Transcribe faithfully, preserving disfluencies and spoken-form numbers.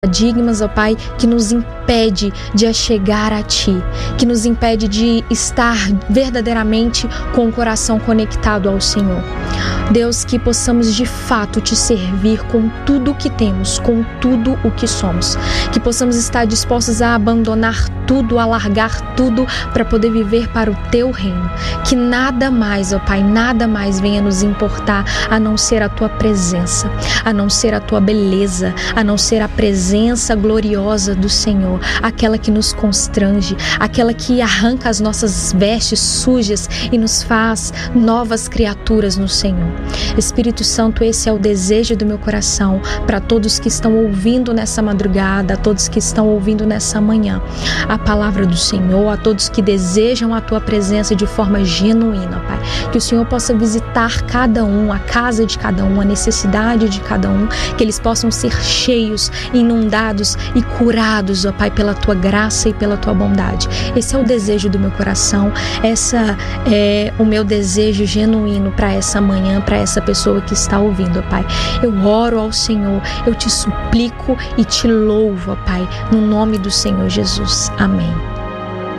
paradigmas, ó Pai, que nos impede de chegar a Ti, que nos impede de estar verdadeiramente com o coração conectado ao Senhor. Deus, que possamos de fato Te servir com tudo o que temos, com tudo o que somos, que possamos estar dispostos a abandonar tudo, a largar tudo para poder viver para o Teu reino, que nada mais, ó Pai, nada mais venha nos importar a não ser a Tua presença, a não ser a Tua beleza, a não ser a presença gloriosa do Senhor, aquela que nos constrange, aquela que arranca as nossas vestes sujas e nos faz novas criaturas no Senhor. Espírito Santo, esse é o desejo do meu coração para todos que estão ouvindo nessa madrugada, a todos que estão ouvindo nessa manhã a palavra do Senhor, a todos que desejam a Tua presença de forma genuína, Pai. Que o Senhor possa visitar cada um, a casa de cada um, a necessidade de cada um, que eles possam ser cheios, inundados e curados, ó Pai, pela Tua graça e pela Tua bondade. Esse é o desejo do meu coração, essa é o meu desejo genuíno para essa manhã, para essa pessoa que está ouvindo, ó Pai. Eu oro ao Senhor, eu Te suplico e Te louvo, ó Pai, no nome do Senhor Jesus. Amém.